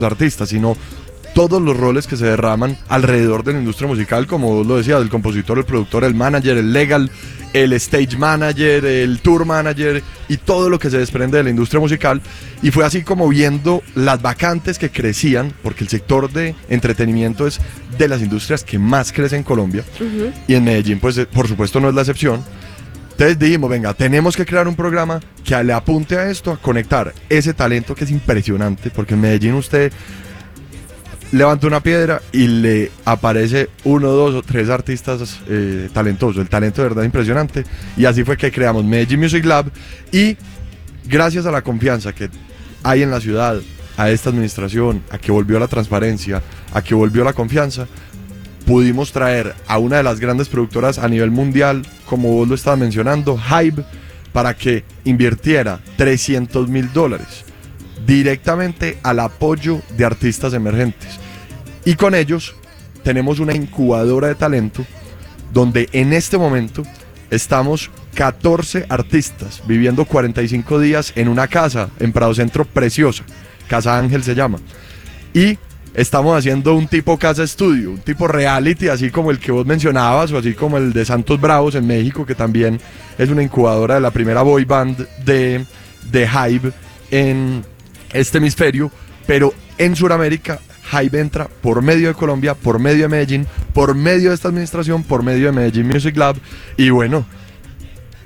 artistas, sino todos los roles que se derraman alrededor de la industria musical, como vos lo decías, el compositor, el productor, el manager, el legal, el stage manager, el tour manager y todo lo que se desprende de la industria musical. Y fue así como viendo las vacantes que crecían, porque el sector de entretenimiento es de las industrias que más crece en Colombia, y en Medellín pues por supuesto no es la excepción. Entonces dijimos, venga, tenemos que crear un programa que le apunte a esto, a conectar ese talento que es impresionante, porque en Medellín usted levanta una piedra y le aparece 1, 2 o 3 artistas talentosos. El talento de verdad es impresionante. Y así fue que creamos Medellín Music Lab. Y gracias a la confianza que hay en la ciudad, a esta administración, a que volvió la transparencia, a que volvió la confianza, pudimos traer a una de las grandes productoras a nivel mundial, como vos lo estabas mencionando, Hybe, para que invirtiera $300,000 directamente al apoyo de artistas emergentes. Y con ellos tenemos una incubadora de talento donde en este momento estamos 14 artistas viviendo 45 días en una casa en Prado Centro preciosa, Casa Ángel se llama, y estamos haciendo un tipo casa estudio, un tipo reality, así como el que vos mencionabas o así como el de Santos Bravos en México, que también es una incubadora de la primera boy band de Hybe en este hemisferio, pero en Sudamérica Hybe entra por medio de Colombia, por medio de Medellín, por medio de esta administración, por medio de Medellín Music Lab. Y bueno,